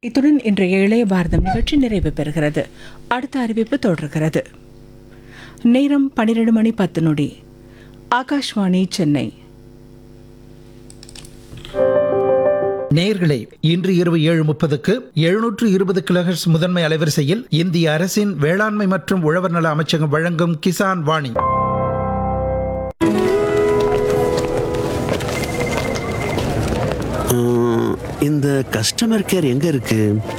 இத்துடன் இன்றைய இளைய பாரதம் நிகழ்ச்சி நிறைவு பெறுகிறது. அடுத்த அறிவிப்பு தொடர்கிறது. நேரம் 12:10. ஆகாஷ்வாணி சென்னை. நேயர்களே, இன்று இரவு 7:30க்கு 720 கிலோஹெர்ட்ஸ் முதன்மை அலைவரிசையில் இந்திய அரசின் வேளாண்மை மற்றும் உழவர் நல அமைச்சகம் வழங்கும் கிசான் வாணி. இந்த கஸ்டமர் கேர் எங்க இருக்கு?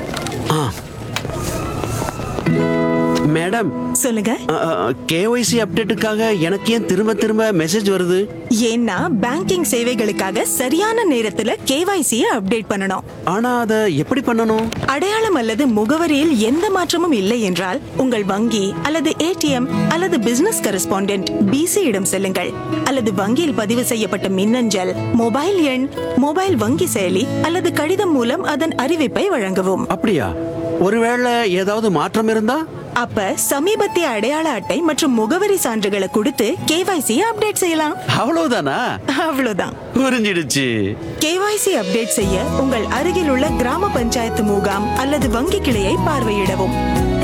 மேடம் சொல்லுங்க. கேஒய்சி அப்டேட்டுக்காக எனக்கு ஏன் திரும்ப திரும்ப மெசேஜ் வருது? ஏன்னா பேங்கிங் சேவைகளுக்காக சரியான நேரத்துல கேவைசி அப்டேட் பண்ணணும். ஆனா அதை எப்படி பண்ணணும்? அடையாளம் அல்லது முகவரியில் எந்த மாற்றமும் இல்லை என்றால் உங்கள் வங்கி அல்லது ஏடிஎம் அல்லது பிசினஸ் கரஸ்பாண்டென்ட் பிசி இடம் செல்லுங்கள். அல்லது வங்கியில் பதிவு செய்யப்பட்ட மின்னஞ்சல், மொபைல் எண், மொபைல் வங்கி செயலி அல்லது கடிதம் மூலம் அதன் அறிவிப்பை வழங்கவும். அப்படியா? ஒருவேளை ஏதாவது மாற்றம் இருந்தா? அப்ப சமீபத்திய அடையாள அட்டை மற்றும் முகவரி சான்றுகளை கொடுத்து கேவைசி அப்டேட் செய்யலாம். அவ்வளவுதானா? அவ்வளவுதான். புரிஞ்சிடுச்சு. கேவைசி அப்டேட் செய்ய உங்கள் அருகில் உள்ள கிராம பஞ்சாயத்து முகாம் அல்லது வங்கி கிளையை பார்வையிடவும்.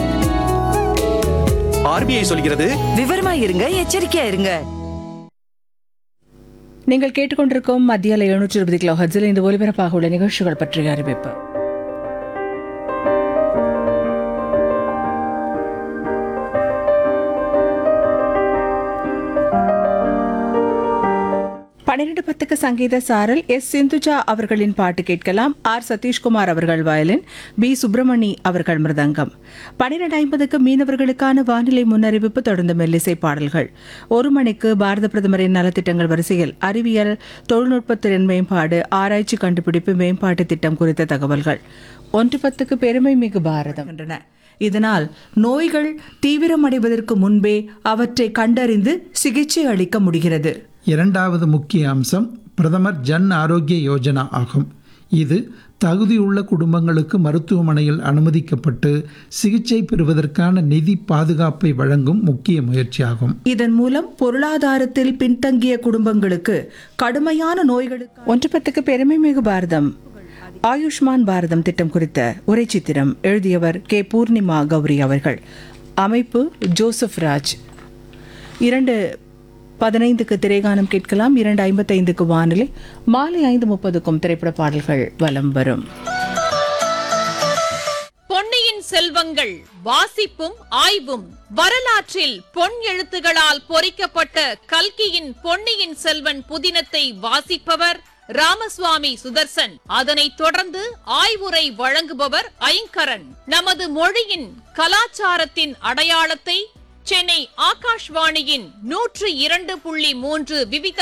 ஆர்பிஐ சொல்கிறது, விவரமா இருங்க, எச்சரிக்கையா இருங்க. நீங்கள் கேட்டுக்கொண்டிருக்கும் மத்திய 720 கிலோஹெர்ட்ஸில் இந்த ஒலிபரப்பாக உள்ள நிகழ்ச்சிகள் பற்றிய அறிவிப்பு. பன்னிரண்டு 10க்கு சங்கீத சாரல். எஸ் சிந்துஜா அவர்களின் பாட்டு கேட்கலாம். ஆர் சதீஷ்குமார் அவர்கள் வயலின், பி சுப்பிரமணி அவர்கள் மிருதங்கம். 12:50க்கு மீனவர்களுக்கான வானிலை முன்னறிவிப்பு, தொடர்ந்து மெல்லிசை பாடல்கள். 1 மணிக்கு பாரத பிரதமரின் நலத்திட்டங்கள் வரிசையில் அறிவியல், தொழில்நுட்ப திறன் மேம்பாடு, ஆராய்ச்சி கண்டுபிடிப்பு மேம்பாட்டு திட்டம் குறித்த தகவல்கள். 1:10க்கு பெருமை மிகு பாரதம். இதனால் நோய்கள் தீவிரமடைவதற்கு முன்பே அவற்றை கண்டறிந்து சிகிச்சை அளிக்க முடிகிறது. இரண்டாவது முக்கிய அம்சம் பிரதமர் ஜன் ஆரோக்கிய யோஜனா ஆகும். இது தகுதியுள்ள குடும்பங்களுக்கு மருத்துவமனையில் அனுமதிக்கப்பட்டு சிகிச்சை பெறுவதற்கான நிதி பாதுகாப்பை வழங்கும் முக்கிய முயற்சியாகும். இதன் மூலம் பொருளாதாரத்தில் பின்தங்கிய குடும்பங்களுக்கு கடுமையான நோய்களுக்கு 1:10க்கு பெருமை மிகு பாரதம், ஆயுஷ்மான் பாரதம் திட்டம் குறித்த உரை சித்திரம். எழுதியவர் கே பூர்ணிமா கௌரி அவர்கள். அமைப்பு ஜோசப் ராஜ். 2:15க்கு திரைகானம் கேட்கலாம். 2:55க்கு வானிலை. மாலை 5:30க்கும் திரைப்பட பாடல்கள் வலம் வரும். பொன்னியின் செல்வங்கள் வாசிப்பும் ஆய்வும். வரலாற்றில் பொன் எழுத்துகளால் பொறிக்கப்பட்ட கல்கியின் பொன்னியின் செல்வன் புதினத்தை வாசிப்பவர் ராமசுவாமி சுதர்சன். அதனைத் தொடர்ந்து ஆய்வுரை வழங்குபவர் ஐங்கரன். நமது மொழியின் கலாச்சாரத்தின் அடையாளத்தை சென்னை ஆகாஷ்வாணியின் 102.3 விவித